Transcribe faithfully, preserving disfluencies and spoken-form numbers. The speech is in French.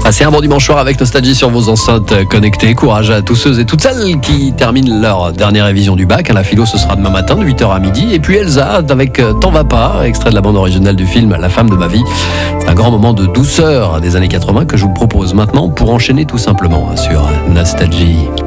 Passez un bon dimanche soir avec Nostalgie sur vos enceintes connectées. Courage à tous ceux et toutes celles qui terminent leur dernière révision du bac. La philo, ce sera demain matin de huit heures à midi. Et puis Elsa avec T'en vas pas, extrait de la bande originale du film La femme de ma vie. C'est un grand moment de douceur des années quatre-vingts que je vous propose maintenant pour enchaîner tout simplement sur Nostalgie.